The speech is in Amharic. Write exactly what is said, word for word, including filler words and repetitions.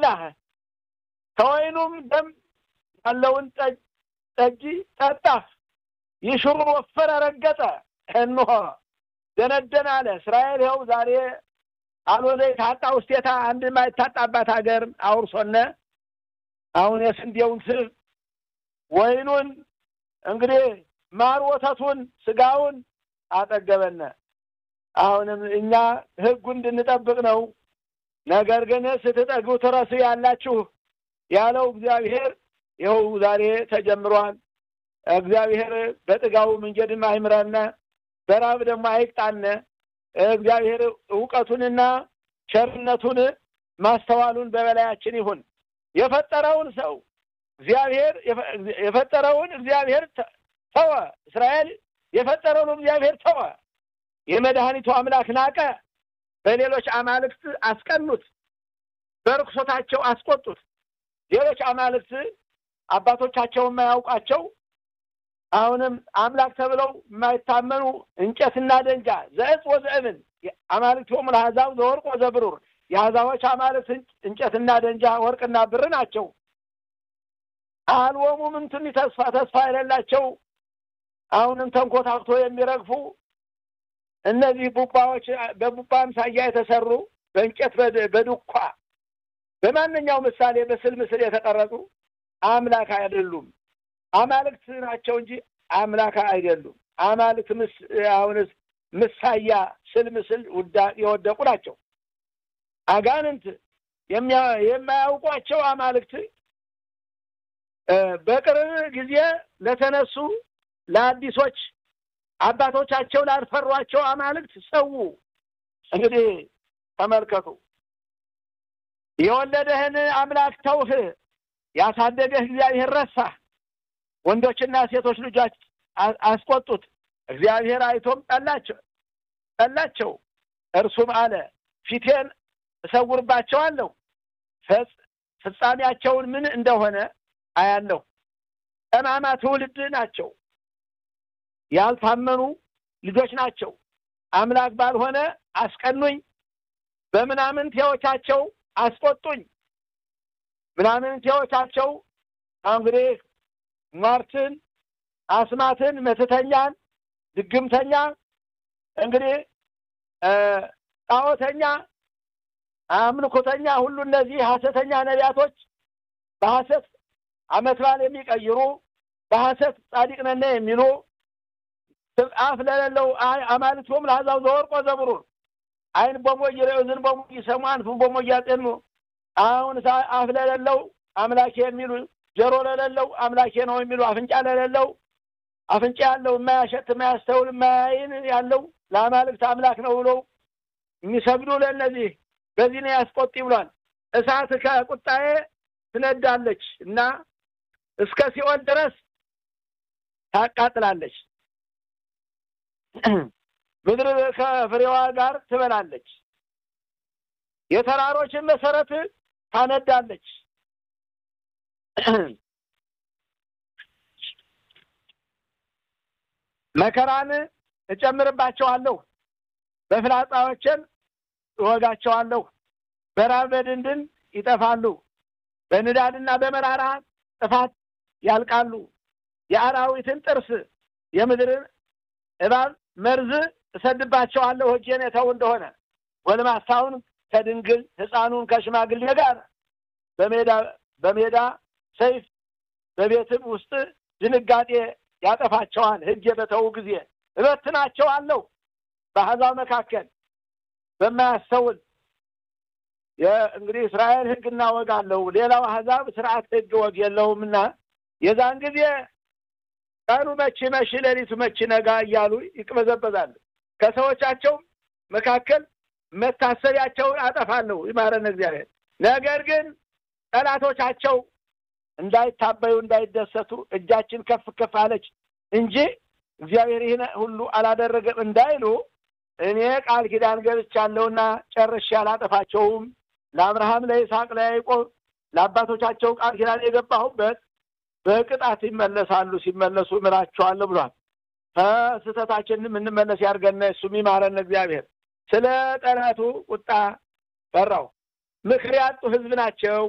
በላህ ከወይኑም ደም ያለውን ጠጅ ጠጣህ ይሽሩ ወፈረ ረገጠ እንሆ ደነደነ አለ እስራኤል ይኸው ዛሬ አልወደ ታጣ ውስጤታ አንድ ማይታጣባት ሀገር አውርሶነ አሁን የስንዴውን ስብ ወይኑን እንግዲህ ማር ወተቱን ስጋውን አጠገበነ አሁንም እኛ ህጉን እንድንጠብቅ ነው ነገር ግን ስትጠግቡ ተራሱ ያላችሁ ያለው እግዚአብሔር ይኸው ዛሬ ተጀምሯል እግዚአብሔር በጥጋው መንገድም አይምራና በራብ ደግሞ አይቅጣነ እግዚአብሔር ዕውቀቱንና ቸርነቱን ማስተዋሉን በበላያችን ይሁን የፈጠረውን ሰው እግዚአብሔር የፈጠረውን እግዚአብሔር ተወ እስራኤል የፈጠረውን እግዚአብሔር ተወ የመድኃኒቱ አምላክ ናቀ በሌሎች አማልክት አስቀኑት በርክሶታቸው አስቆጡት ሌሎች አማልክት አባቶቻቸው የማያውቃቸው አሁንም አምላክ ተብለው የማይታመኑ እንጨትና ደንጃ ዘእጽ ወዘእብን አማልክቶም ለአሕዛብ ዘወርቅ ወዘብሩር የአሕዛቦች አማልክት እንጨትና ደንጃ ወርቅና ብር ናቸው አልወሙ ምንትን ተስፋ ተስፋ የሌላቸው አሁንም ተንኮታክቶ የሚረግፉ እነዚህ ቡባዎች በቡባም ሳያ የተሰሩ በእንጨት በዱኳ በማንኛው ምሳሌ በስዕል ምስል የተቀረጹ አምላክ አይደሉም አማልክት ናቸው እንጂ አምላክ አይደሉም አማልክት ምስ አሁንስ ምሳያ ስዕል ምስል ወዳ የወደቁ ናቸው አጋንንት የማያውቋቸው አማልክት በቅርብ ጊዜ ለተነሱ ለአዲሶች አባቶቻቸው ላልፈሯቸው አማልክት ሰው እንግዲህ ተመልከቱ የወለደህን አምላክ ተውህ ያሳደገህ እግዚአብሔር ረሳ ወንዶችና ሴቶች ልጆች አስቆጡት እግዚአብሔር አይቶም ጠላቸው ጠላቸው እርሱም አለ ፊቴን እሰውርባቸዋለሁ ፍጻሜያቸውን ምን እንደሆነ አያለሁ ጠማማ ትውልድ ናቸው ያልታመኑ ልጆች ናቸው አምላክ ባልሆነ አስቀኑኝ በምናምን ተወቻቸው አስቆጡኝ ምናምን ተወቻቸው እንግዲህ ማርትን አስማትን መተተኛን ድግምተኛ እንግዲህ ጣዖተኛ አምልኮተኛ ሁሉ እነዚህ ሐሰተኛ ነቢያቶች በሐሰት አመት በዓል የሚቀይሩ በሐሰት ጻድቅ ነን የሚሉ አፍ ለሌለው አማልክቶም ለአሕዛብ ዘወርቅ ወዘብሩር አይን በሞይ ረእዝን በሞይ ሰማን በሞይ ያጠኑ አሁን አፍ ለሌለው አምላኬ የሚሉ ጆሮ ለሌለው አምላኬ ነው የሚሉ አፍንጫ ለሌለው አፍንጫ ያለው የማያሸት የማያስተውል የማያይን ያለው ለአማልክት አምላክ ነው ብሎ የሚሰግዱ ለነዚህ በዚህ ነው ያስቆጥ ይብሏል እሳት ከቁጣዬ ትነዳለች እና እስከ ሲኦል ድረስ ታቃጥላለች ምድር ከፍሬዋ ጋር ትበላለች የተራሮችን መሰረት ታነዳለች መከራን እጨምርባቸዋለሁ በፍላጻዎችን እወጋቸዋለሁ በራብ በድንድን ይጠፋሉ በንዳድና በመራራ ጥፋት ያልቃሉ የአራዊትን ጥርስ የምድርን እባብ መርዝ እሰድባቸዋለሁ እጄን የተው እንደሆነ ወልማሳውን ከድንግል ሕፃኑን ከሽማግሌ ጋር በሜዳ በሜዳ ሰይፍ በቤትም ውስጥ ድንጋጤ ያጠፋቸዋል ህጅ በተው ጊዜ እበትናቸዋለሁ በአሕዛብ መካከል በማያስተውል የእንግዲህ እስራኤል ህግና ወግ አለው ሌላው አሕዛብ ሥርዓት ህግ ወግ የለውምና የዛን ጊዜ ቀኑ መቼ መቼ ሌሊቱ መቼ ነጋ እያሉ ይቅበዘበዛሉ ከሰዎቻቸው መካከል መታሰቢያቸውን አጠፋለሁ ይማረን እግዚአብሔር ነገር ግን ጠላቶቻቸው እንዳይታበዩ እንዳይደሰቱ እጃችን ከፍ ከፍ አለች እንጂ እግዚአብሔር ይሄን ሁሉ አላደረገም እንዳይሉ እኔ ቃል ኪዳን ገብቻለሁና ጨርሼ አላጠፋቸውም ለአብርሃም ለይስሐቅ ለያዕቆብ ለአባቶቻቸው ቃል ኪዳን የገባሁበት በቅጣት ይመለሳሉ ሲመለሱ ምራቸዋለሁ ብሏል ከስተታችን ምን መለስ ያርገና እሱ ይማረን እግዚአብሔር ስለ ጠላቱ ቁጣ ፈራው ምክር ያጡ ህዝብ ናቸው